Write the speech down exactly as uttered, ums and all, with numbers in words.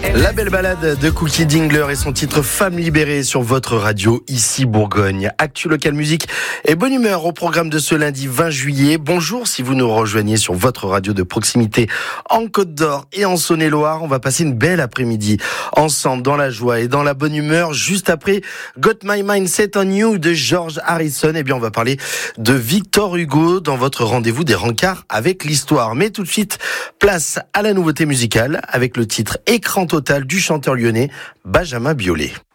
La belle balade de Cookie Dingler et son titre Femme libérée sur votre radio, ici Bourgogne. Actu Local Musique et bonne humeur au programme de ce lundi vingt juillet. Bonjour si vous nous rejoignez sur votre radio de proximité en Côte d'Or et en Saône-et-Loire. On va passer une belle après-midi ensemble dans la joie et dans la bonne humeur. Juste après Got My Mind Set on You de George Harrison, eh bien on va parler de Victor Hugo dans votre rendez-vous des rencarts avec l'histoire. Mais tout de suite, place à la nouveauté musicale avec le titre Écran total du chanteur lyonnais Benjamin Biolay.